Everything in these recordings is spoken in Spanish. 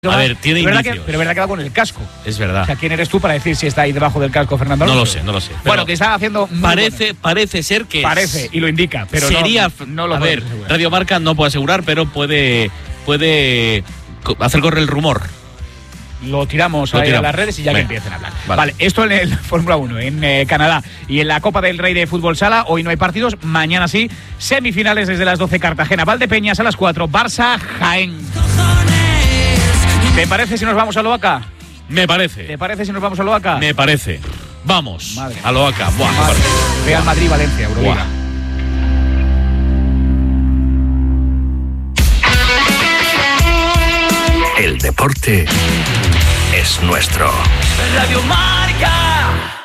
A ver, tiene indicios. Pero es verdad que va con el casco. Es verdad. O sea, ¿quién eres tú para decir si está ahí debajo del casco Fernando Alonso? No lo sé. Bueno, que está haciendo... Parece ser que parece, y lo indica, pero sería, no lo a ver, asegurar. Radio Marca no puede asegurar, pero puede hacer correr el rumor. Lo tiramos ahí a las redes y ya que empiecen a hablar. Vale, esto en el Fórmula 1, en Canadá. Y en la Copa del Rey de Fútbol Sala, hoy no hay partidos, mañana sí. Semifinales desde las 12, Cartagena, Valdepeñas, a las 4, Barça, Jaén. ¿Te parece si nos vamos a Loaca? Me parece. ¿Te parece si nos vamos a Loaca? Me parece. Vamos Madre a Loaca. Buah, Real Madrid, Valencia, Euroliga. El deporte es nuestro. Radio Marca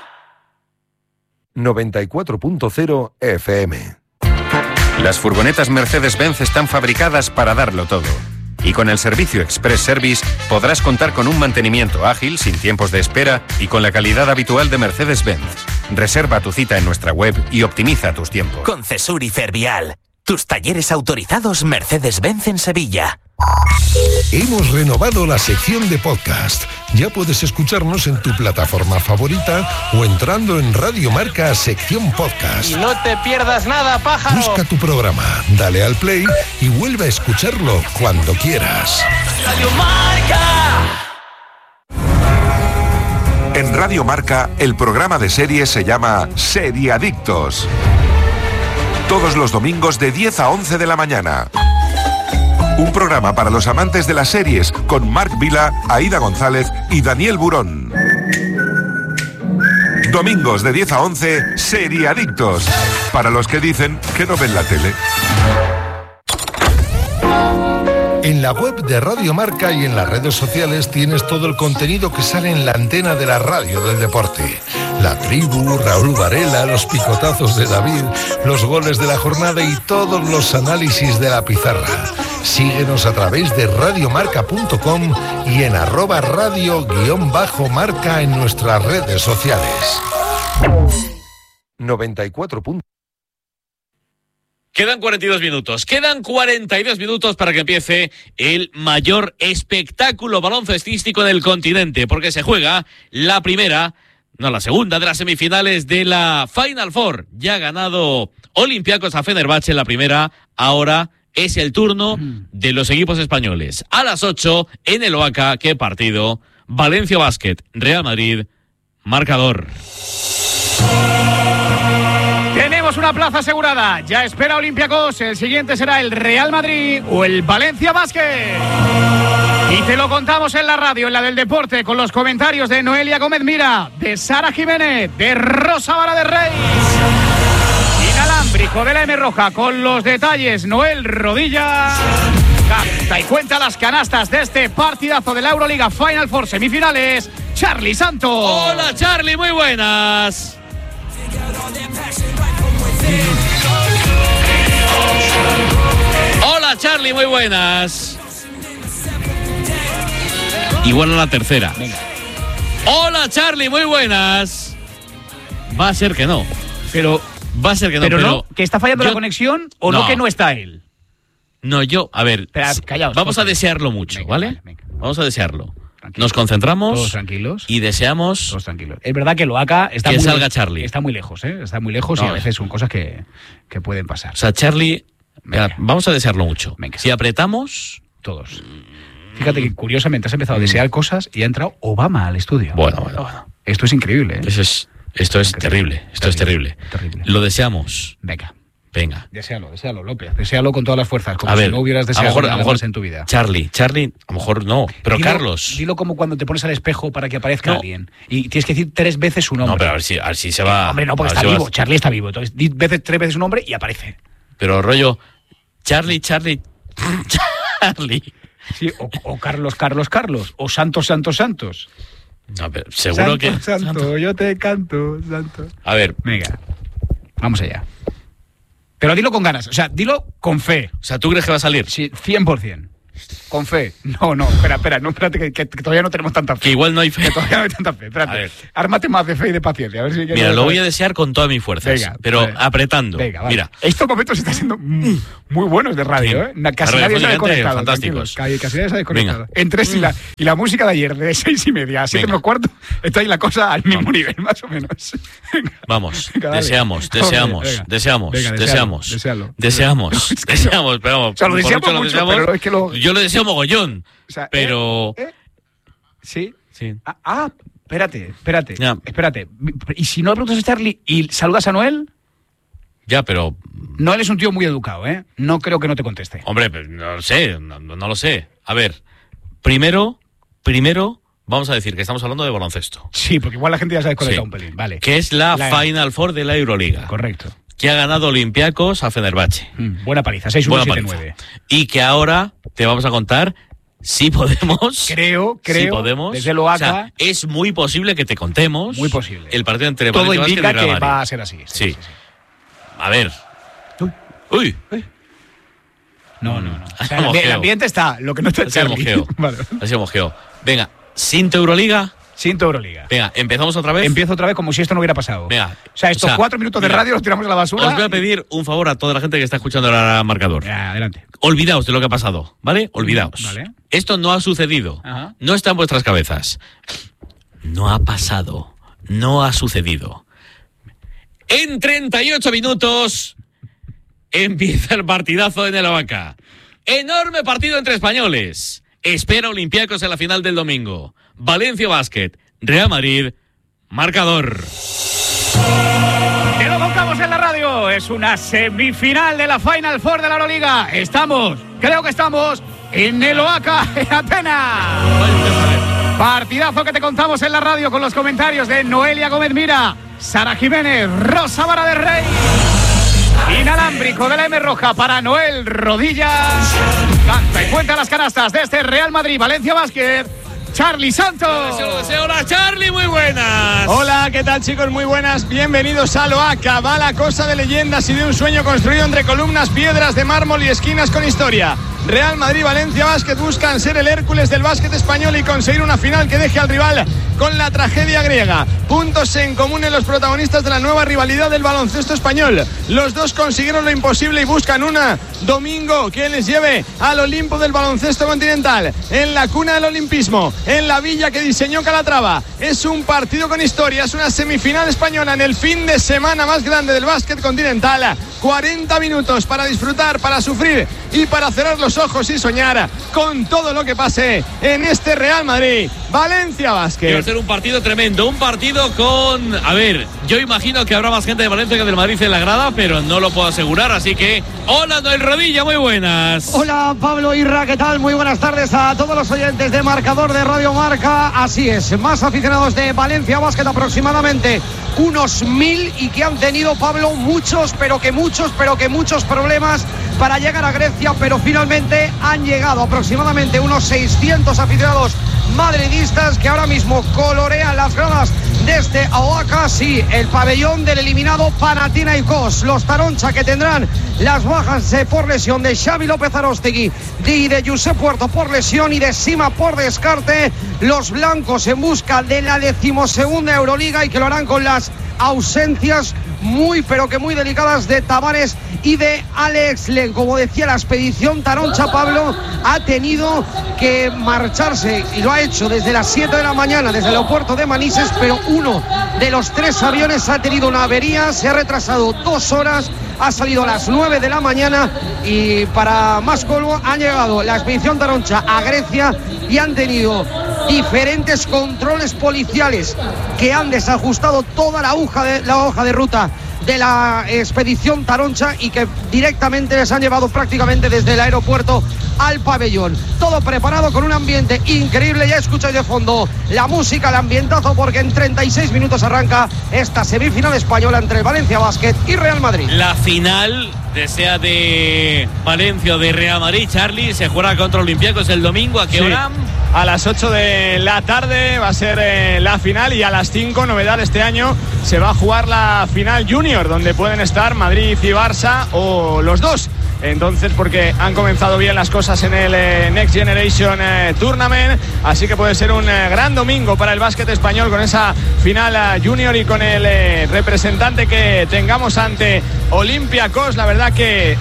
94.0 FM. Las furgonetas Mercedes-Benz están fabricadas para darlo todo. Y con el servicio Express Service podrás contar con un mantenimiento ágil, sin tiempos de espera y con la calidad habitual de Mercedes-Benz. Reserva tu cita en nuestra web y optimiza tus tiempos. Con Cesur y Fervial, tus talleres autorizados Mercedes-Benz en Sevilla. Hemos renovado la sección de podcast. Ya puedes escucharnos en tu plataforma favorita o entrando en Radio Marca sección podcast. Y no te pierdas nada, pájaro. Busca tu programa, dale al play y vuelve a escucharlo cuando quieras. Radio Marca. En Radio Marca, el programa de series se llama Seriadictos. Todos los domingos de 10 a 11 de la mañana. Un programa para los amantes de las series con Marc Vila, Aida González y Daniel Burón. Domingos de 10 a 11, Seriadictos. Para los que dicen que no ven la tele. En la web de Radio Marca y en las redes sociales tienes todo el contenido que sale en la antena de la radio del deporte. La tribu, Raúl Varela, los picotazos de David, los goles de la jornada y todos los análisis de la pizarra. Síguenos a través de radiomarca.com y en @radio_marca en nuestras redes sociales. 94. Quedan 42 minutos. Quedan 42 minutos para que empiece el mayor espectáculo baloncestístico del continente, porque se juega la segunda de las semifinales de la Final Four. Ya ha ganado Olympiacos a Fenerbahce en la primera, ahora es el turno de los equipos españoles. A las 8 en el Oaca, ¿qué partido? Valencia Basket, Real Madrid, marcador. Tenemos una plaza asegurada. Ya espera Olympiacos. El siguiente será el Real Madrid o el Valencia Basket. Y te lo contamos en la radio, en la del deporte, con los comentarios de Noelia Gómez Mira, de Sara Jiménez, de Rosa Vara de Reis. Inalámbrico de la M Roja, con los detalles Noel Rodilla. Canta y cuenta las canastas de este partidazo de la Euroliga Final Four semifinales, Charly Santos. Hola Charly, muy buenas. Hola Charly, muy buenas. Igual a la tercera. Venga. Hola Charly, muy buenas. Va a ser que no. Pero no, que está fallando la conexión o no que no está él. No, a ver, espera, callaos, vamos a desearlo mucho, venga, ¿vale? Venga. Vamos a desearlo. Tranquilos. Nos concentramos. Todos tranquilos. Y deseamos. Todos tranquilos. Es verdad que Loaca está que muy salga Charly. Está muy lejos, ¿eh? Está muy lejos y a veces son cosas que pueden pasar. O sea, Charly, vamos a desearlo mucho. Venga. Si apretamos. Todos. Fíjate que curiosamente has empezado a desear cosas y ha entrado Obama al estudio. Bueno. Esto es increíble, ¿eh? Esto es terrible. Esto es terrible. Lo deseamos. Venga. Deséalo, López. Deséalo con todas las fuerzas, como si no hubieras deseado nada más en tu vida. Charly, a lo mejor no, pero Carlos. Dilo como cuando te pones al espejo para que aparezca alguien. Y tienes que decir 3 veces su nombre. No, pero a ver si se va. Hombre, no, porque está vivo. Charly está vivo. Entonces, di 3 veces su nombre y aparece. Pero rollo, Charly. Sí, o Carlos. O Santos. No, pero seguro que. Santo, yo te canto, Santo. A ver. Venga, vamos allá. Pero dilo con ganas, o sea, dilo con fe. O sea, ¿tú crees que va a salir? Sí, 100%. Con fe. No, espera, no, espérate, que todavía no tenemos tanta fe. Que igual no hay fe. Que todavía no hay tanta fe, espérate. Ármate más de fe y de paciencia. A ver si mira, lo voy a desear con todas mis fuerzas, venga, pero vale. apretando. Venga, vale. Mira. Estos momentos están siendo muy buenos de radio, sí. Casi nadie se ha desconectado. Fantásticos. Casi nadie se ha desconectado. Venga. Entre y la música de ayer, de 6:30 a 7 menos cuarto, está ahí la cosa al mismo nivel, más o menos. Venga. Vamos, venga, deseamos, desealo. pero vamos. O sea, lo deseamos mucho, pero es que yo lo deseo mogollón, o sea, pero... Sí. Sí. Espérate. Ya. Espérate. ¿Y si no le preguntas a Charlie y saludas a Noel? Ya, pero... Noel es un tío muy educado, ¿eh? No creo que no te conteste. Hombre, pues no lo sé, no lo sé. A ver, primero, vamos a decir que estamos hablando de baloncesto. Sí, porque igual la gente ya se ha desconectado Sí. un pelín. Vale. Que es la Final Four de la Euroliga. Correcto. Que ha ganado Olympiacos a Fenerbahce. Buena paliza, 6-1, 7-9. Y que ahora te vamos a contar si podemos. Creo. Si podemos. Desde lo acá. O sea, es muy posible que te contemos. Muy posible. El partido entre Todo Valencia indica Basket y Real que Madrid. va a ser así. Sí. A ver. Uy. No. O sea, Mojeo. el ambiente está, lo que no está Ha sido Charlie. mojeo. Vale. Ha sido mojeo. Venga, ¿Sinto Euroliga? Siento Euroliga. Venga, ¿empezamos otra vez? Empiezo otra vez como si esto no hubiera pasado. Venga. O sea, estos 4 minutos de radio los tiramos a la basura. Os voy a pedir un favor a toda la gente que está escuchando el marcador. Ya, adelante. Olvidaos de lo que ha pasado, ¿vale? Olvidaos. Vale. Esto no ha sucedido. Ajá. No está en vuestras cabezas. No ha pasado. No ha sucedido. En 38 minutos empieza el partidazo en el Oaca. Enorme partido entre españoles. Espera Olympiacos en la final del domingo. Valencia Basket, Real Madrid, marcador. Te lo contamos en la radio. Es una semifinal de la Final Four de la Euroliga. Creo que estamos en el Oaca, en Atenas. Partidazo que te contamos en la radio con los comentarios de Noelia Gómez Mira, Sara Jiménez, Rosa Vara de Rey. Inalámbrico de la M Roja para Noel Rodillas. Canta y cuenta las canastas de este Real Madrid Valencia Basket, Charlie Santos. Hola Charlie, muy buenas. Hola, ¿qué tal chicos? Muy buenas, bienvenidos a Loaca. Va la cosa de leyendas y de un sueño construido entre columnas, piedras de mármol y esquinas con historia. Real Madrid, Valencia Basket buscan ser el Hércules del básquet español y conseguir una final que deje al rival con la tragedia griega. Puntos en común en los protagonistas de la nueva rivalidad del baloncesto español. Los dos consiguieron lo imposible y buscan una domingo que les lleve al Olimpo del baloncesto continental, en la cuna del olimpismo, en la villa que diseñó Calatrava. Es un partido con historia, es una semifinal española en el fin de semana más grande del básquet continental. 40 minutos para disfrutar, para sufrir y para cerrar los ojos y soñar con todo lo que pase en este Real Madrid Valencia Basket. Va a ser un partido tremendo, un partido con... A ver, yo imagino que habrá más gente de Valencia que del Madrid en la grada, pero no lo puedo asegurar, así que... Hola, Noel Rodilla, muy buenas. Hola, Pablo Irra, ¿qué tal? Muy buenas tardes a todos los oyentes de Marcador de Radio Marca. Así es, más aficionados de Valencia Basket, aproximadamente unos 1000, y que han tenido, Pablo, muchos problemas para llegar a Grecia, pero finalmente han llegado aproximadamente unos 600 aficionados madridistas que ahora mismo colorean las gradas desde Oaca, sí, el pabellón del eliminado Panathinaikos. Los Taroncha, que tendrán las bajas por lesión de Xavi López Aróstegui y de Josep Puerto por lesión y de Sima por descarte. Los blancos en busca de la 12ª Euroliga, y que lo harán con las ausencias muy delicadas de Tavares y de Alex Len. Como decía, la expedición Taroncha, Pablo, ha tenido que marcharse, y lo ha hecho desde las 7 de la mañana desde el aeropuerto de Manises, pero uno de los 3 aviones ha tenido una avería, se ha retrasado 2 horas, ha salido a las 9 de la mañana, y para más colmo han llegado la expedición Taroncha a Grecia y han tenido diferentes controles policiales que han desajustado toda la hoja de ruta de la expedición Taroncha, y que directamente les han llevado prácticamente desde el aeropuerto al pabellón. Todo preparado con un ambiente increíble. Ya escucháis de fondo la música, el ambientazo, porque en 36 minutos arranca esta semifinal española entre el Valencia Basket y Real Madrid. La final, sea de Valencia o de Real Madrid, Charlie, se juega contra Olympiacos el domingo. ¿A qué hora? A las 8 de la tarde va a ser la final, y a las 5, novedad este año, se va a jugar la final junior, donde pueden estar Madrid y Barça, o los dos entonces, porque han comenzado bien las cosas en el Next Generation Tournament, así que puede ser un gran domingo para el básquet español con esa final junior y con el representante que tengamos ante Olympiacos. La verdad que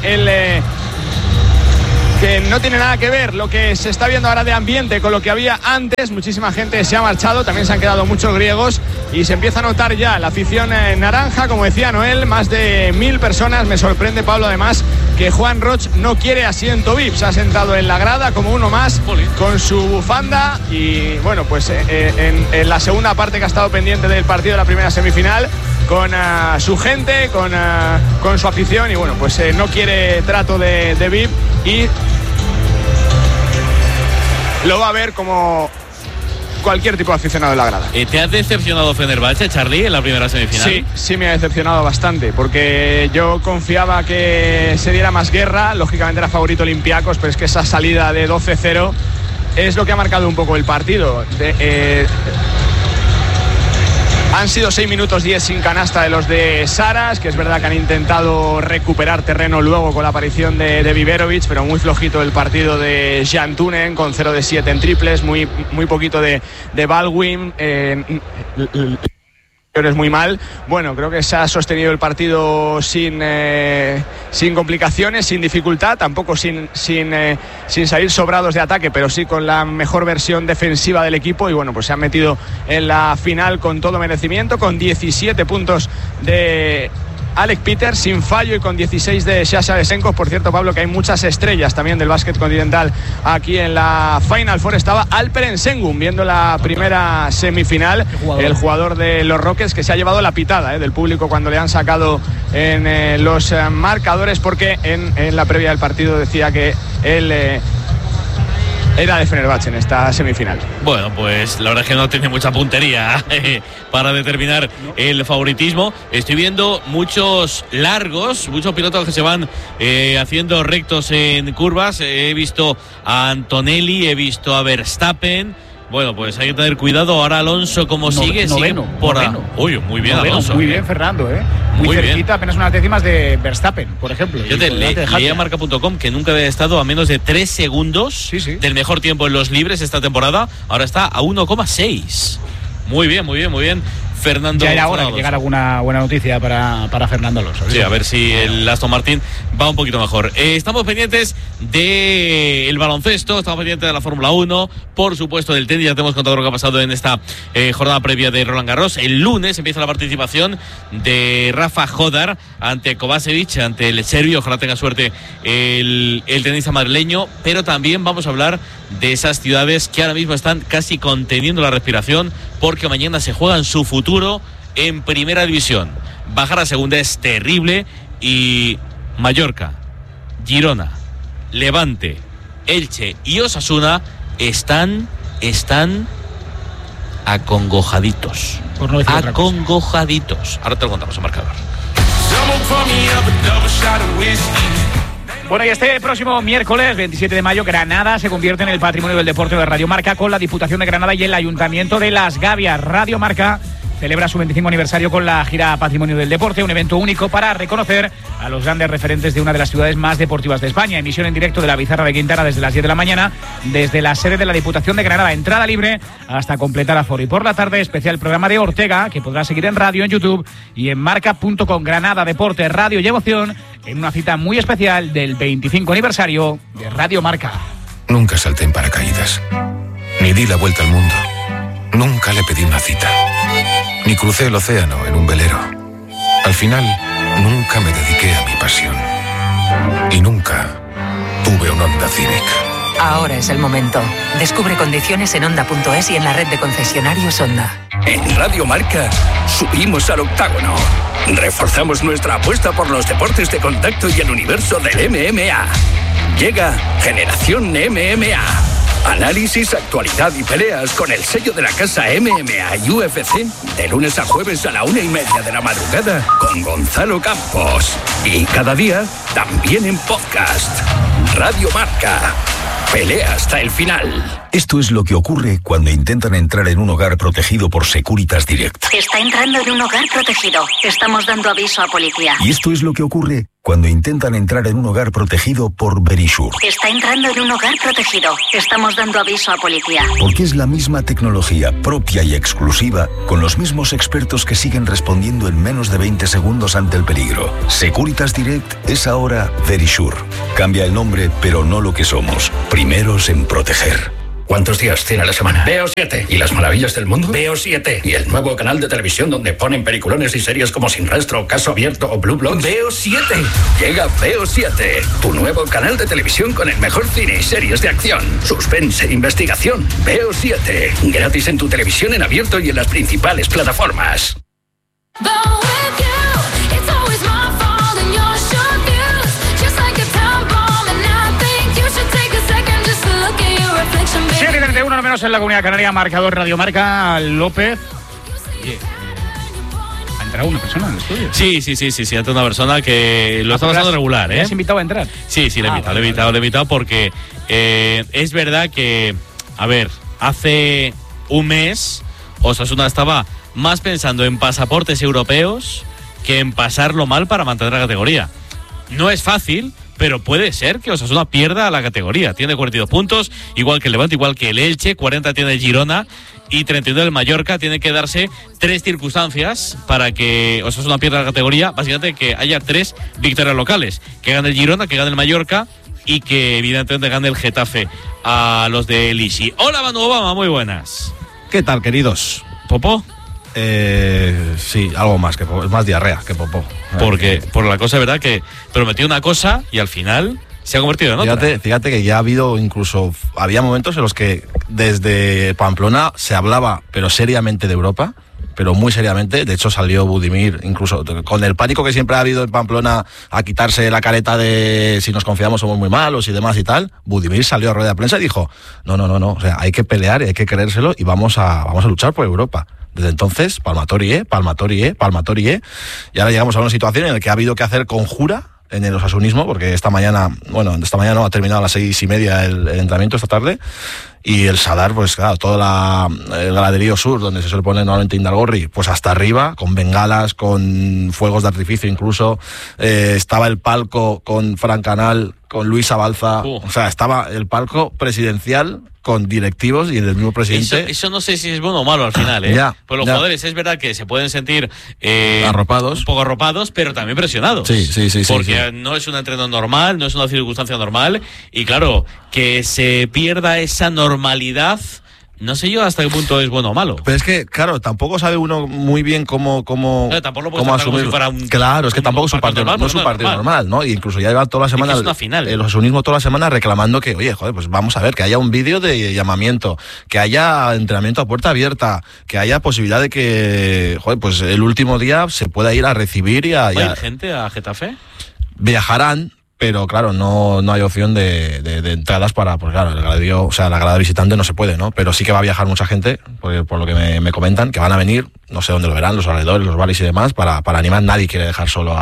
que no tiene nada que ver lo que se está viendo ahora de ambiente con lo que había antes. Muchísima gente se ha marchado, también se han quedado muchos griegos y se empieza a notar ya la afición naranja, como decía Noel, más de 1000 personas. Me sorprende, Pablo, además, que Juan Roch no quiere asiento VIP, se ha sentado en la grada como uno más con su bufanda y bueno, pues en la segunda parte que ha estado pendiente del partido de la primera semifinal con su gente, con su afición y bueno, pues no quiere trato de VIP y lo va a ver como cualquier tipo de aficionado de la grada. ¿Te ha decepcionado Fenerbahce, Charlie, en la primera semifinal? Sí me ha decepcionado bastante, porque yo confiaba que se diera más guerra. Lógicamente era favorito Olympiacos, pero es que esa salida de 12-0 es lo que ha marcado un poco el partido. Han sido 6 minutos 10 sin canasta de los de Saras, que es verdad que han intentado recuperar terreno luego con la aparición de Biberovic, pero muy flojito el partido de Jan Tunen con 0 de 7 en triples, muy poquito de Baldwin. Es muy mal. Bueno, creo que se ha sostenido el partido sin complicaciones, sin dificultad, tampoco sin salir sobrados de ataque, pero sí con la mejor versión defensiva del equipo y bueno, pues se han metido en la final con todo merecimiento, con 17 puntos de Alec Peters sin fallo y con 16 de Sasha Vesenkov. Por cierto, Pablo, que hay muchas estrellas también del básquet continental aquí en la Final Four. Estaba Alperen Sengun viendo la primera semifinal, el jugador de los Rockets, que se ha llevado la pitada del público cuando le han sacado en los marcadores, porque en la previa del partido decía que él era de Fenerbahce en esta semifinal. Bueno, pues la verdad es que no tiene mucha puntería para determinar el favoritismo. Estoy viendo muchos largos, muchos pilotos que se van haciendo rectos en curvas. He visto a Antonelli, he visto a Verstappen. Bueno, pues hay que tener cuidado. Ahora Alonso, ¿cómo sigue? Noveno. Uy, muy bien, noveno, Alonso. Muy bien, Fernando, muy cerquita, bien. Apenas unas décimas de Verstappen, por ejemplo. Yo leía Marca.com que nunca había estado a menos de 3 segundos del mejor tiempo en los libres esta temporada. Ahora está a 1,6. Muy bien. Fernando. Ya era hora que llegara alguna buena noticia para Fernando Alonso. Sí, a ver si el Aston Martin va un poquito mejor. Estamos pendientes del baloncesto, estamos pendientes de la Fórmula 1, por supuesto del tenis. Ya te hemos contado lo que ha pasado en esta jornada previa de Roland Garros. El lunes empieza la participación de Rafa Hodar ante Kovacevic, ante el serbio. Ojalá tenga suerte el tenista madrileño, pero también vamos a hablar de esas ciudades que ahora mismo están casi conteniendo la respiración, porque mañana se juegan su futuro en primera división. Bajar a segunda es terrible y Mallorca, Girona, Levante, Elche y Osasuna están acongojaditos. Por no decir acongojaditos. Ahora te lo contamos en marcador. Bueno, y este próximo miércoles 27 de mayo, Granada se convierte en el patrimonio del deporte de Radio Marca con la Diputación de Granada y el Ayuntamiento de Las Gavias. Radio Marca celebra su 25 aniversario con la gira Patrimonio del Deporte, un evento único para reconocer a los grandes referentes de una de las ciudades más deportivas de España. Emisión en directo de la Bizarra de Quintana desde las 10 de la mañana, desde la sede de la Diputación de Granada. Entrada libre hasta completar aforo. Y por la tarde, especial programa de Ortega, que podrá seguir en radio, en YouTube y en marca.com. Granada, deporte, radio y emoción, en una cita muy especial del 25 aniversario de Radio Marca. Nunca salté en paracaídas, ni di la vuelta al mundo, nunca le pedí una cita, ni crucé el océano en un velero. Al final, nunca me dediqué a mi pasión. Y nunca tuve un Honda Civic. Ahora es el momento. Descubre condiciones en Honda.es y en la red de concesionarios Honda. En Radio Marca, subimos al octágono. Reforzamos nuestra apuesta por los deportes de contacto y el universo del MMA. Llega Generación MMA. Análisis, actualidad y peleas con el sello de la casa MMA y UFC. De lunes a jueves a la 1:30 de la madrugada con Gonzalo Campos. Y cada día también en podcast. Radio Marca. Pelea hasta el final. Esto es lo que ocurre cuando intentan entrar en un hogar protegido por Securitas Direct. Está entrando en un hogar protegido. Estamos dando aviso a policía. Y esto es lo que ocurre cuando intentan entrar en un hogar protegido por Verisure. Está entrando en un hogar protegido. Estamos dando aviso a policía. Porque es la misma tecnología propia y exclusiva, con los mismos expertos que siguen respondiendo en menos de 20 segundos ante el peligro. Securitas Direct es ahora Verisure. Cambia el nombre, pero no lo que somos. Primeros en proteger. ¿Cuántos días tiene la semana? Veo 7. ¿Y las maravillas del mundo? Veo 7. ¿Y el nuevo canal de televisión donde ponen peliculones y series como Sin Rastro, Caso Abierto o Blue Bloods? Veo 7. Llega Veo 7, tu nuevo canal de televisión con el mejor cine y series de acción, suspense, investigación. Veo 7. Gratis en tu televisión en abierto y en las principales plataformas. Uno menos en la Comunidad Canaria, marcador Radio Marca, López. Oye, ¿ha entrado una persona en el estudio? Sí, ha entrado una persona que lo está pasando regular, ¿eh? ¿Le has invitado a entrar? Sí, le he invitado porque es verdad que, a ver, hace un mes Osasuna estaba más pensando en pasaportes europeos que en pasarlo mal para mantener la categoría. No es fácil, pero puede ser que Osasuna pierda la categoría. Tiene 42 puntos, igual que el Levante, igual que el Elche, 40 tiene el Girona y 39 el Mallorca. Tiene que darse 3 circunstancias para que Osasuna pierda la categoría. Básicamente que haya 3 victorias locales. Que gane el Girona, que gane el Mallorca y que evidentemente gane el Getafe a los de Elisi. Hola, Manu Obama, muy buenas. ¿Qué tal, queridos? ¿Popó? Sí, algo más, que es más diarrea que popó. Porque por la cosa, verdad, que prometió una cosa y al final se ha convertido en otra. Fíjate que ya ha habido había momentos en los que desde Pamplona se hablaba, pero seriamente, de Europa, pero muy seriamente. De hecho, salió Budimir, incluso con el pánico que siempre ha habido en Pamplona a quitarse la careta de si nos confiamos somos muy malos y demás y tal. Budimir salió a rueda de prensa y dijo, no, o sea, hay que pelear y hay que creérselo y vamos a luchar por Europa. Desde entonces, palmatorie, y ahora llegamos a una situación en la que ha habido que hacer conjura en el osasunismo, porque esta mañana no ha terminado a las 6:30 el entrenamiento esta tarde, y el Sadar, pues claro, todo el graderío sur, donde se suele poner normalmente Indalgorri, pues hasta arriba, con bengalas, con fuegos de artificio incluso, estaba el palco con Fran Canal, con Luis Abalza, o sea, estaba el palco presidencial con directivos y el mismo presidente. Eso no sé si es bueno o malo al final, ¿eh? Pues los jugadores es verdad que se pueden sentir arropados, un poco arropados, pero también presionados. Sí. Porque no es un entreno normal, no es una circunstancia normal, y claro, que se pierda esa normalidad. No sé yo hasta qué punto es bueno o malo. Pero es que, claro, tampoco sabe uno muy bien cómo asumir. Si fuera claro, es que tampoco es un partido normal, no es un partido normal, ¿no? Y incluso ya lleva toda la semana el osasunismo toda la semana reclamando que, oye, joder, pues vamos a ver, que haya un vídeo de llamamiento, que haya entrenamiento a puerta abierta, que haya posibilidad de que, joder, pues el último día se pueda ir a recibir y a... ¿Hay gente a Getafe? Viajarán, pero claro, no hay opción de entradas para, pues claro, la grada visitante no se puede, ¿no? Pero sí que va a viajar mucha gente, por lo que me comentan, que van a venir, no sé dónde lo verán, los alrededores, los bares y demás, para animar. Nadie quiere dejar solo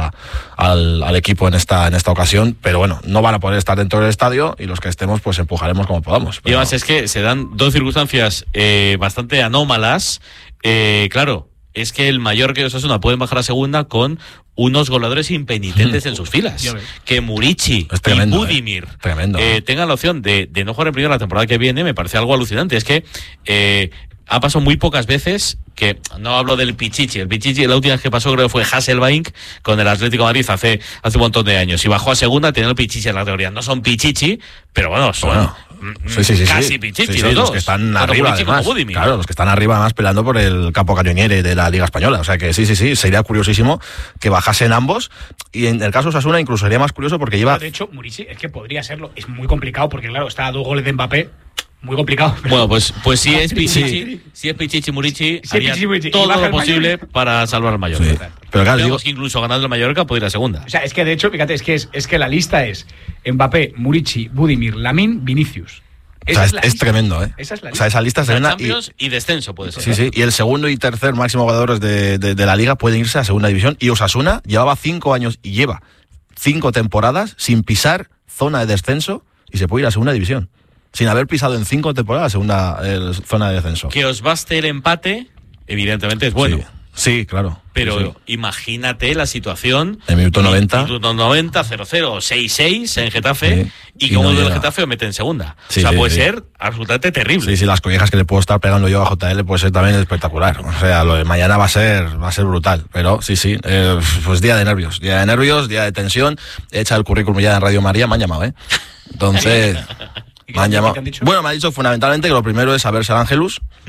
al equipo en esta ocasión, pero bueno, no van a poder estar dentro del estadio y los que estemos, pues empujaremos como podamos. Y además es que se dan 2 circunstancias bastante anómalas, claro. Es que el Mallorca y Osasuna pueden bajar a segunda con unos goleadores impenitentes en sus filas. Que Murici y Budimir tengan la opción de no jugar en primera la temporada que viene, me parece algo alucinante. Es que ha pasado muy pocas veces, que no hablo del Pichichi. El Pichichi, la última vez que pasó creo que fue Hasselbaink con el Atlético de Madrid hace un montón de años. Y bajó a segunda, tenía el Pichichi en la categoría. No son Pichichi, pero bueno, son... casi Pichichi, los que están arriba, además, claro, los que están arriba además peleando por el Capo Cañoniere de la Liga Española, o sea que sí, sería curiosísimo que bajasen ambos, y en el caso de Osasuna incluso sería más curioso porque lleva... De hecho, Murici, es que podría serlo, es muy complicado porque claro, está a 2 goles de Mbappé, muy complicado. Bueno, pues si es Pichichi, Murici, haría todo lo posible para salvar al Mallorca. Sí. Pero claro, digamos que incluso ganando el Mallorca puede ir a segunda. O sea, es que de hecho, fíjate, es que la lista es Mbappé, Murici, Budimir, Lamine, Vinicius. O sea, es tremendo, ¿eh? Esa es la lista. O sea, esa lista es tremenda. Y descenso puede ser. Sí. Y el segundo y tercer máximo goleadores de la Liga pueden irse a segunda división. Y Osasuna lleva 5 años y lleva 5 temporadas sin pisar zona de descenso y se puede ir a segunda división. Sin haber pisado en 5 temporadas zona de descenso. Que os baste el empate, evidentemente es bueno. Sí, claro. Pero sí. imagínate la situación. En minuto 90. Minuto 90, 0-0, 6-6 en Getafe. Sí. Y Y como no el llega. Getafe lo mete en segunda. Sí, o sea, sí, puede sí. ser absolutamente terrible. Sí, las collejas que le puedo estar pegando yo a JL puede ser también espectacular. O sea, lo de mañana va a ser brutal. Pero sí, pues día de nervios, día de tensión. He echado el currículum ya en Radio María, me han llamado, Entonces, me han llamado. Bueno, me ha dicho fundamentalmente que lo primero es saberse al Ángelus.